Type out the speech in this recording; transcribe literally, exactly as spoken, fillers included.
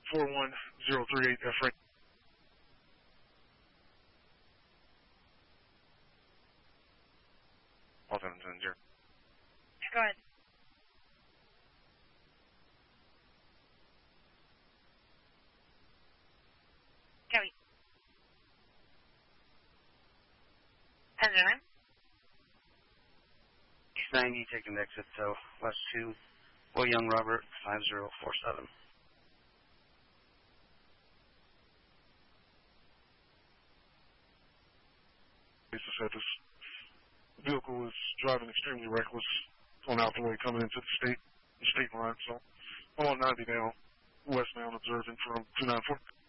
four one zero three eight, F right. All seven seven zero. Go ahead. Copy. ten nine. ninety, taking exit, so West two, Will Young Robert, five zero four seven. He said this vehicle was driving extremely reckless on out the way coming into the state, the state line, so I'm on ninety now, westbound observing from two nine four.